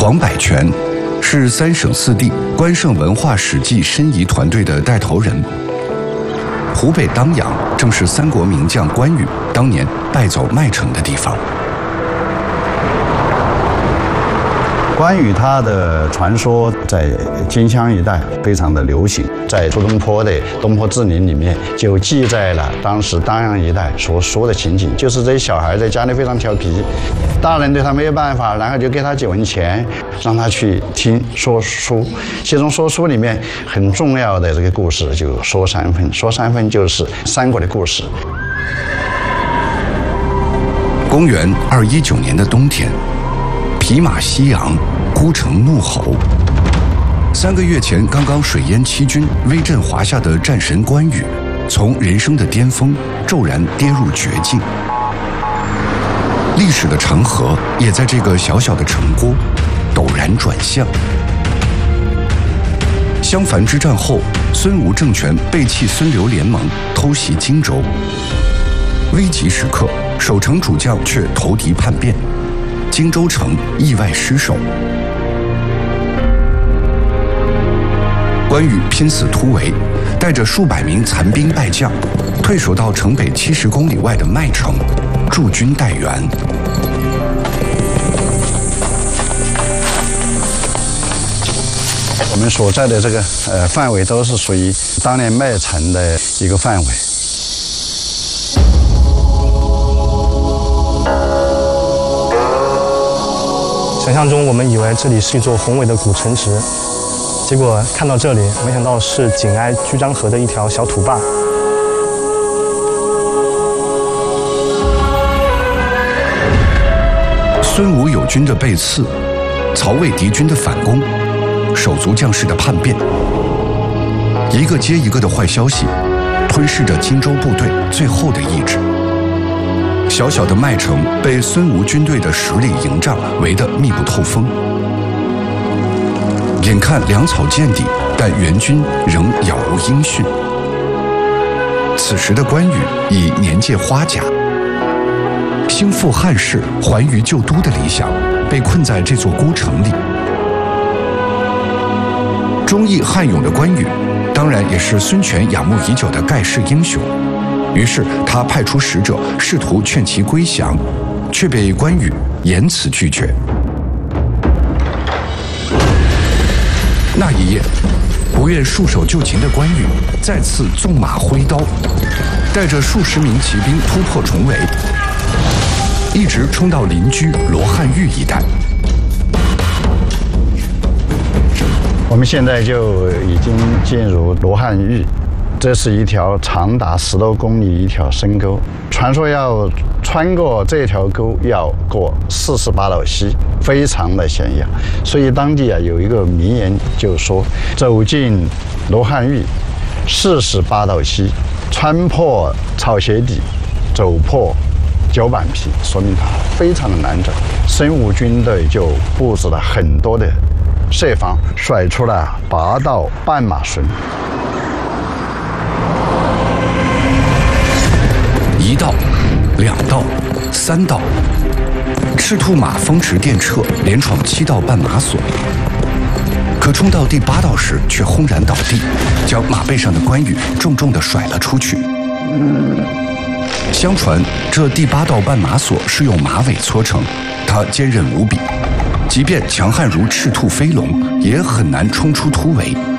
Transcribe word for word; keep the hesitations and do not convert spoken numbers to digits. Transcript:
黄百全是三省四地关圣文化史迹申遗团队的带头人。湖北当阳正是三国名将关羽当年败走麦城的地方。 关羽他的传说在荆襄一带非常的流行，在苏东坡的《东坡志林》里面就记载了当时当阳一带所说的情景，就是这些小孩在家里非常调皮，大人对他没有办法，然后就给他几文钱，让他去听说书。其中说书里面很重要的这个故事就说三分，说三分就是三国的故事。 公元二一九年的冬天，匹马西阳，孤城怒吼。三个月前刚刚水淹七军、威震华夏的战神关羽，从人生的巅峰骤然跌入绝境。历史的长河也在这个小小的城郭陡然转向。襄樊之战后，孙吴政权背弃孙刘联盟，偷袭荆州。危急时刻，守城主将却投敌叛变。荆州城意外失守，关羽拼死突围，带着数百名残兵败将，退守到城北七十公里外的麦城，驻军待援。 我们所在的这个呃范围都是属于当年麦城的一个范围。 想象中，我们以为这里是一座宏伟的古城池，结果看到这里，没想到是紧挨居漳河的一条小土坝。 孙吴友军的背刺，曹魏敌军的反攻，手足将士的叛变，一个接一个的坏消息，吞噬着荆州部队最后的意志。小小的麦城被孙吴军队的十里营帐围得密不透风，眼看粮草见底，但援军仍杳无音讯。此时的关羽已年届花甲，兴复汉室、还于旧都的理想被困在这座孤城里。忠义悍勇的关羽，当然也是孙权仰慕已久的盖世英雄。于是他派出使者试图劝其归降，却被关羽严词拒绝。那一夜，不愿束手就擒的关羽再次纵马挥刀，带着数十名骑兵突破重围，一直冲到邻居罗汉峪一带。 我们现在就已经进入罗汉峪。这是一条长达十多公里一条深沟，传说要穿过这条沟要过四十八道溪，非常的险要。所以当地啊有一个名言，就说走进罗汉峪，四十八道溪，穿破草鞋底，走破脚板皮，说明它非常的难走。孙吴军队就布置了很多的设防，甩出了八道绊马绳。 一道、两道、三道，赤兔马风驰电掣，连闯七道绊马索。可冲到第八道时，却轰然倒地，将马背上的关羽重重地甩了出去。相传这第八道绊马索是用马尾搓成，它坚韧无比，即便强悍如赤兔飞龙，也很难冲出突围。